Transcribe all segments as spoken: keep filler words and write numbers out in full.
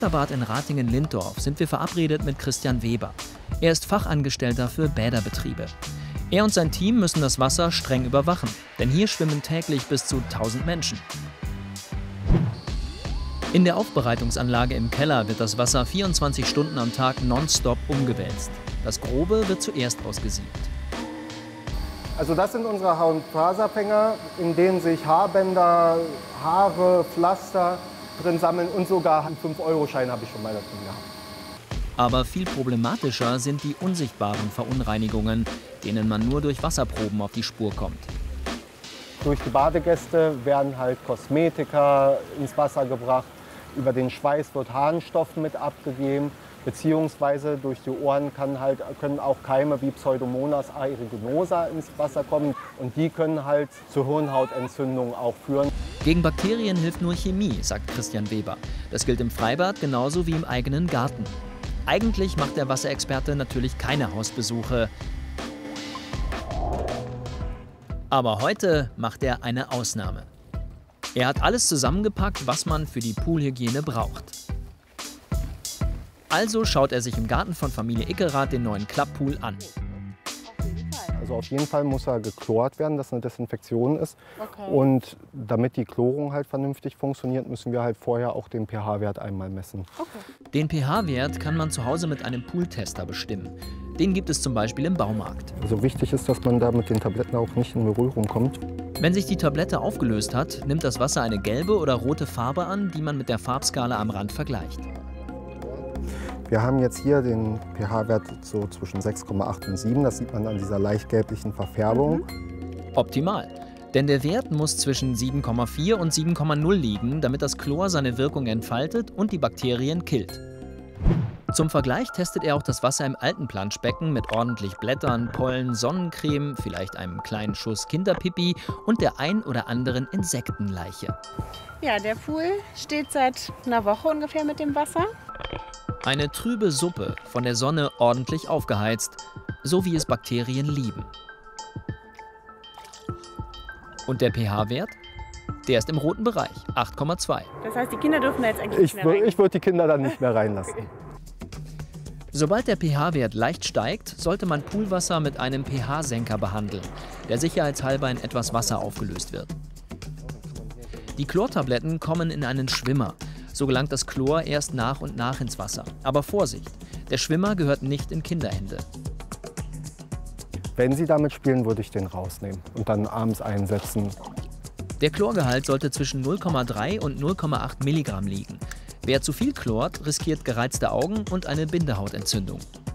Bad in Ratingen-Lintorf sind wir verabredet mit Christian Weber. Er ist Fachangestellter für Bäderbetriebe. Er und sein Team müssen das Wasser streng überwachen, denn hier schwimmen täglich bis zu tausend Menschen. In der Aufbereitungsanlage im Keller wird das Wasser vierundzwanzig Stunden am Tag nonstop umgewälzt. Das Grobe wird zuerst ausgesiebt. Also das sind unsere Haut-Faserfänger, in denen sich Haarbänder, Haare, Pflaster drin sammeln und sogar einen fünf Euro Schein habe ich schon mal da drin gehabt. Aber viel problematischer sind die unsichtbaren Verunreinigungen, denen man nur durch Wasserproben auf die Spur kommt. Durch die Badegäste werden halt Kosmetika ins Wasser gebracht, über den Schweiß wird Harnstoff mit abgegeben, beziehungsweise durch die Ohren kann halt, können auch Keime wie Pseudomonas aeruginosa ins Wasser kommen und die können halt zu Hirnhautentzündungen auch führen. Gegen Bakterien hilft nur Chemie, sagt Christian Weber. Das gilt im Freibad genauso wie im eigenen Garten. Eigentlich macht der Wasserexperte natürlich keine Hausbesuche. Aber heute macht er eine Ausnahme. Er hat alles zusammengepackt, was man für die Poolhygiene braucht. Also schaut er sich im Garten von Familie Ickelrath den neuen Klapppool an. Also auf jeden Fall muss er geklort werden, dass eine Desinfektion ist. Okay. Und damit die Chlorung halt vernünftig funktioniert, müssen wir halt vorher auch den pH-Wert einmal messen. Okay. Den pH-Wert kann man zu Hause mit einem Pooltester bestimmen. Den gibt es zum Beispiel im Baumarkt. Also wichtig ist, dass man da mit den Tabletten auch nicht in Berührung kommt. Wenn sich die Tablette aufgelöst hat, nimmt das Wasser eine gelbe oder rote Farbe an, die man mit der Farbskala am Rand vergleicht. Wir haben jetzt hier den pH-Wert so zwischen sechs Komma acht und sieben. Das sieht man an dieser leicht gelblichen Verfärbung. Optimal. Denn der Wert muss zwischen sieben Komma vier und sieben Komma null liegen, damit das Chlor seine Wirkung entfaltet und die Bakterien killt. Zum Vergleich testet er auch das Wasser im alten Planschbecken mit ordentlich Blättern, Pollen, Sonnencreme, vielleicht einem kleinen Schuss Kinderpipi und der ein oder anderen Insektenleiche. Ja, der Pool steht seit einer Woche ungefähr mit dem Wasser. Eine trübe Suppe, von der Sonne ordentlich aufgeheizt, so wie es Bakterien lieben. Und der pH-Wert? Der ist im roten Bereich, acht Komma zwei. Das heißt, die Kinder dürfen da jetzt eigentlich Ich, nicht mehr rein. ich würde die Kinder dann nicht mehr reinlassen. Sobald der pH-Wert leicht steigt, sollte man Poolwasser mit einem pH-Senker behandeln, der sicherheitshalber in etwas Wasser aufgelöst wird. Die Chlortabletten kommen in einen Schwimmer. So gelangt das Chlor erst nach und nach ins Wasser. Aber Vorsicht, der Schwimmer gehört nicht in Kinderhände. Wenn Sie damit spielen, würde ich den rausnehmen und dann abends einsetzen. Der Chlorgehalt sollte zwischen null Komma drei und null Komma acht Milligramm liegen. Wer zu viel chlort, riskiert gereizte Augen und eine Bindehautentzündung.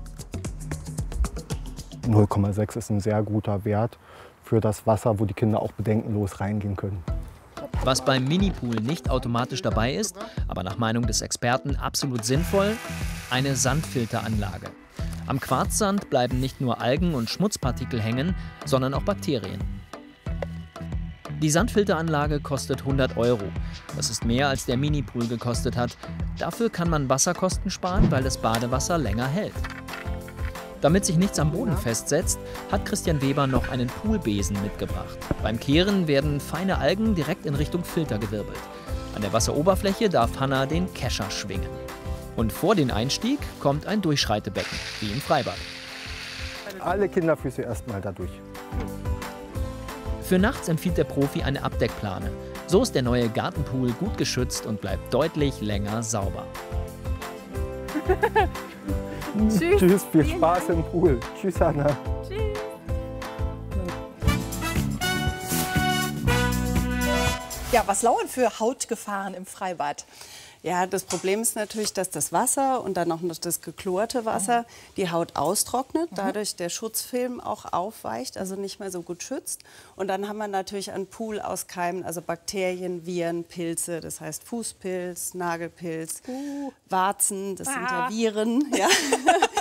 null Komma sechs ist ein sehr guter Wert für das Wasser, wo die Kinder auch bedenkenlos reingehen können. Was beim Minipool nicht automatisch dabei ist, aber nach Meinung des Experten absolut sinnvoll, eine Sandfilteranlage. Am Quarzsand bleiben nicht nur Algen und Schmutzpartikel hängen, sondern auch Bakterien. Die Sandfilteranlage kostet hundert Euro. Das ist mehr, als der Minipool gekostet hat. Dafür kann man Wasserkosten sparen, weil das Badewasser länger hält. Damit sich nichts am Boden festsetzt, hat Christian Weber noch einen Poolbesen mitgebracht. Beim Kehren werden feine Algen direkt in Richtung Filter gewirbelt. An der Wasseroberfläche darf Hanna den Kescher schwingen. Und vor den Einstieg kommt ein Durchschreitebecken, wie im Freibad. Alle Kinderfüße erstmal da durch. Für nachts empfiehlt der Profi eine Abdeckplane. So ist der neue Gartenpool gut geschützt und bleibt deutlich länger sauber. Tschüss. Tschüss, viel Spaß im Pool. Tschüss, Hanna. Tschüss. Ja, was lauern für Hautgefahren im Freibad? Ja, das Problem ist natürlich, dass das Wasser und dann auch noch das geklorte Wasser die Haut austrocknet, dadurch der Schutzfilm auch aufweicht, also nicht mehr so gut schützt. Und dann haben wir natürlich einen Pool aus Keimen, also Bakterien, Viren, Pilze, das heißt Fußpilz, Nagelpilz, Uh. Warzen, das sind ja Ah. Viren. Ja.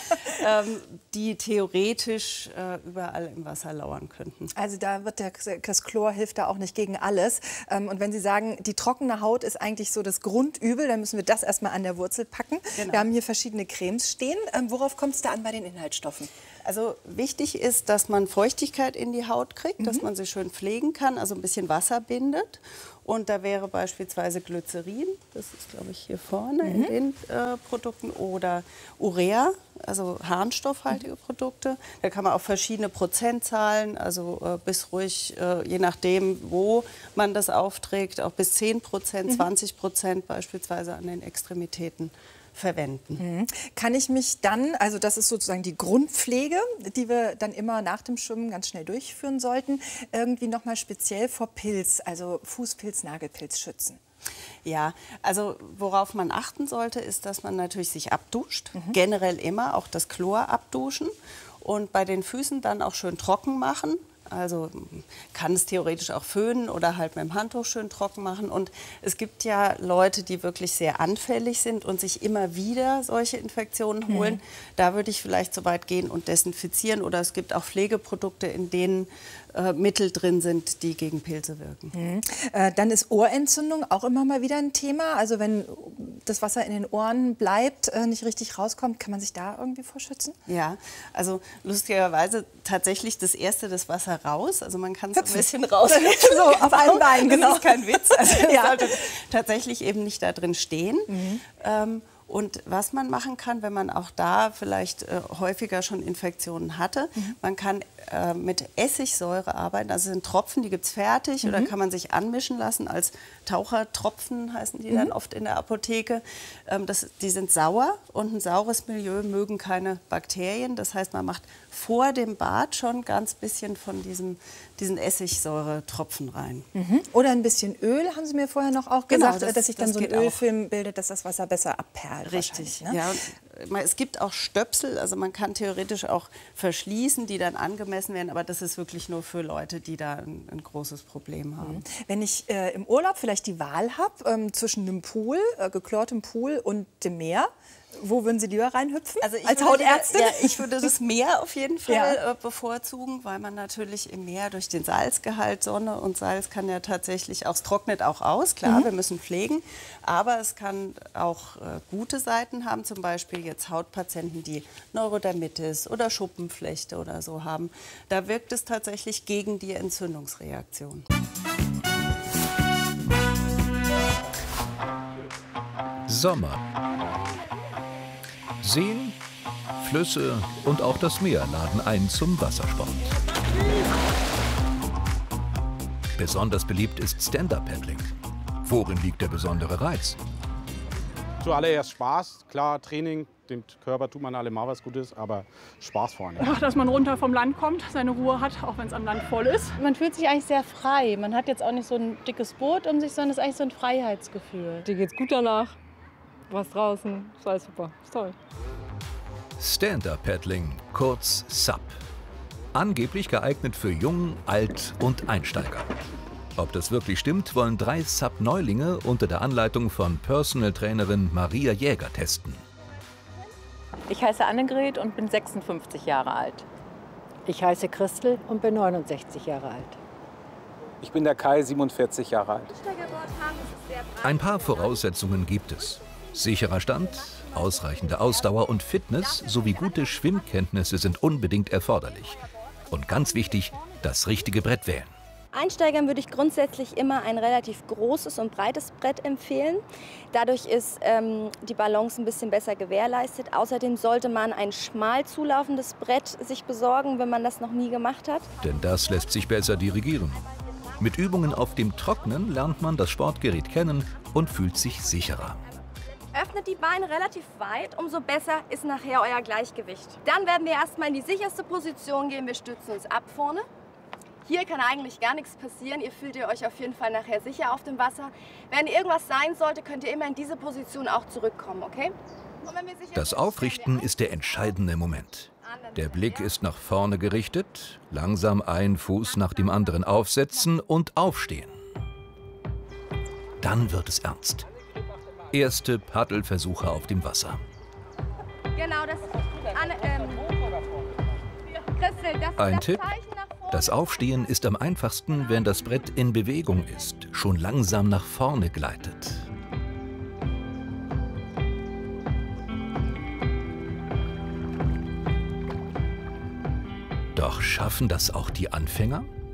ähm, die theoretisch äh, überall im Wasser lauern könnten. Also da wird der, das Chlor hilft da auch nicht gegen alles. Ähm, und wenn Sie sagen, die trockene Haut ist eigentlich so das Grundübel, dann müssen wir das erstmal an der Wurzel packen. Genau. Wir haben hier verschiedene Cremes stehen. Ähm, worauf kommt es da an bei den Inhaltsstoffen? Also wichtig ist, dass man Feuchtigkeit in die Haut kriegt, mhm. dass man sie schön pflegen kann, also ein bisschen Wasser bindet. Und da wäre beispielsweise Glycerin, das ist glaube ich hier vorne mhm. in den äh, Produkten, oder Urea, also harnstoffhaltige mhm. Produkte. Da kann man auch verschiedene Prozentzahlen, also äh, bis ruhig, äh, je nachdem, wo man das aufträgt, auch bis zehn Prozent, mhm. zwanzig Prozent beispielsweise an den Extremitäten verwenden. Mhm. Kann ich mich dann, also das ist sozusagen die Grundpflege, die wir dann immer nach dem Schwimmen ganz schnell durchführen sollten, irgendwie noch mal speziell vor Pilz, also Fußpilz, Nagelpilz schützen? Ja, also worauf man achten sollte, ist, dass man natürlich sich abduscht, mhm. generell immer, auch das Chlor abduschen und bei den Füßen dann auch schön trocken machen. Also kann es theoretisch auch föhnen oder halt mit dem Handtuch schön trocken machen. Und es gibt ja Leute, die wirklich sehr anfällig sind und sich immer wieder solche Infektionen holen. Mhm. Da würde ich vielleicht so weit gehen und desinfizieren. Oder es gibt auch Pflegeprodukte, in denen äh, Mittel drin sind, die gegen Pilze wirken. Mhm. Äh, dann ist Ohrentzündung auch immer mal wieder ein Thema. Also wenn das Wasser in den Ohren bleibt, äh, nicht richtig rauskommt, kann man sich da irgendwie vor schützen? Ja, also lustigerweise tatsächlich das erste, das Wasser raus. Also man kann es ein bisschen raus. So, auf allen Beinen, genau. Das ist kein Witz. Also es ja. sollte tatsächlich eben nicht da drin stehen. Mhm. Ähm, und was man machen kann, wenn man auch da vielleicht äh, häufiger schon Infektionen hatte, mhm. man kann äh, mit Essigsäure arbeiten. Also sind Tropfen, die gibt es fertig mhm. oder kann man sich anmischen lassen als Tauchertropfen, heißen die mhm. dann oft in der Apotheke. Ähm, das, die sind sauer und ein saures Milieu mögen keine Bakterien. Das heißt, man macht vor dem Bad schon ganz bisschen von diesem, diesen Essigsäure-Tropfen rein. Mhm. Oder ein bisschen Öl, haben Sie mir vorher noch auch Genau, gesagt, das- dass sich dann das so ein geht auch. Ölfilm bildet, dass das Wasser besser abperlt. Richtig, wahrscheinlich, ne? ja. Und man- es gibt auch Stöpsel, also man kann theoretisch auch verschließen, die dann angemessen werden, aber das ist wirklich nur für Leute, die da ein, ein großes Problem haben. Wenn ich äh, im Urlaub vielleicht die Wahl habe ähm, zwischen einem Pool, äh, geklortem Pool und dem Meer, wo würden Sie lieber reinhüpfen? Also ich als würde, Hautärztin? Ja, ich würde das Meer auf jeden Fall Ja. äh, bevorzugen, weil man natürlich im Meer durch den Salzgehalt, Sonne und Salz kann ja tatsächlich auch, es trocknet auch aus, klar, Mhm. wir müssen pflegen, aber es kann auch äh, gute Seiten haben, zum Beispiel jetzt Hautpatienten, die Neurodermitis oder Schuppenflechte oder so haben. Da wirkt es tatsächlich gegen die Entzündungsreaktion. Sommer. Seen, Flüsse und auch das Meer laden ein zum Wassersport. Besonders beliebt ist Stand-Up-Paddling. Worin liegt der besondere Reiz? Zuallererst Spaß, klar, Training, dem Körper tut man allemal was Gutes, aber Spaß vorne. Ach, dass man runter vom Land kommt, seine Ruhe hat, auch wenn es am Land voll ist. Man fühlt sich eigentlich sehr frei. Man hat jetzt auch nicht so ein dickes Boot um sich, sondern es ist eigentlich so ein Freiheitsgefühl. Dir geht's gut danach. Was draußen, ist alles super, ist toll. Stand-Up-Paddling, kurz S U P. Angeblich geeignet für Jung, Alt und Einsteiger. Ob das wirklich stimmt, wollen drei S U P-Neulinge unter der Anleitung von Personal Trainerin Maria Jäger testen. Ich heiße Annegret und bin sechsundfünfzig Jahre alt. Ich heiße Christel und bin neunundsechzig Jahre alt. Ich bin der Kai, siebenundvierzig Jahre alt. Ein paar Voraussetzungen gibt es. Sicherer Stand, ausreichende Ausdauer und Fitness sowie gute Schwimmkenntnisse sind unbedingt erforderlich. Und ganz wichtig, das richtige Brett wählen. Einsteigern würde ich grundsätzlich immer ein relativ großes und breites Brett empfehlen. Dadurch ist ähm, die Balance ein bisschen besser gewährleistet. Außerdem sollte man ein schmal zulaufendes Brett sich besorgen, wenn man das noch nie gemacht hat. Denn das lässt sich besser dirigieren. Mit Übungen auf dem Trocknen lernt man das Sportgerät kennen und fühlt sich sicherer. Öffnet die Beine relativ weit, umso besser ist nachher euer Gleichgewicht. Dann werden wir erstmal in die sicherste Position gehen. Wir stützen uns ab vorne. Hier kann eigentlich gar nichts passieren. Ihr fühlt ihr euch auf jeden Fall nachher sicher auf dem Wasser. Wenn irgendwas sein sollte, könnt ihr immer in diese Position auch zurückkommen, okay? Und wenn wir sicher Das Aufrichten ist der entscheidende Moment. Der Blick ist nach vorne gerichtet, langsam einen Fuß nach dem anderen aufsetzen und aufstehen. Dann wird es ernst. Erste Paddelversuche auf dem Wasser. Genau, das Anne, ähm, Christel, das ist Ein das Tipp: Zeichen nach vorne. Das Aufstehen ist am einfachsten, wenn das Brett in Bewegung ist, schon langsam nach vorne gleitet. Doch schaffen das auch die Anfänger?